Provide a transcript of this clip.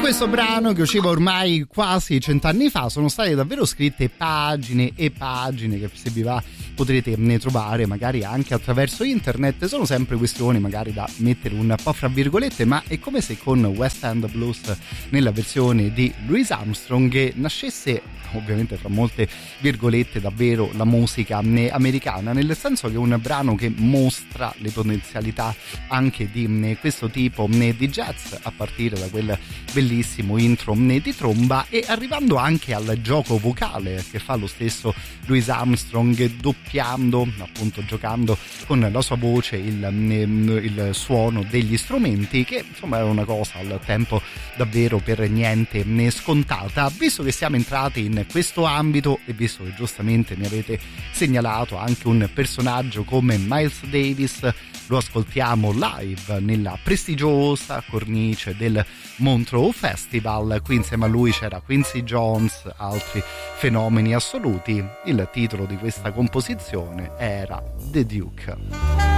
questo brano, che usciva ormai quasi 100 anni fa, sono state davvero scritte pagine e pagine che se vi va potrete ne trovare magari anche attraverso internet. Sono sempre questioni magari da mettere un po' fra virgolette, ma è come se con West End Blues nella versione di Louis Armstrong nascesse, ovviamente fra molte virgolette, davvero la musica americana, nel senso che è un brano che mostra le potenzialità anche di questo tipo di jazz, a partire da quel bellissimo intro di tromba e arrivando anche al gioco vocale che fa lo stesso Louis Armstrong, doppiando, appunto giocando con la sua voce il suono degli strumenti, che insomma era una cosa al tempo davvero per niente scontata. Visto che siamo entrati in questo ambito e visto che giustamente mi avete segnalato anche un personaggio come Miles Davis, lo ascoltiamo live nella prestigiosa cornice del Montreux Festival. Qui insieme a lui c'era Quincy Jones, altri fenomeni assoluti. Il titolo di questa composizione era The Duke.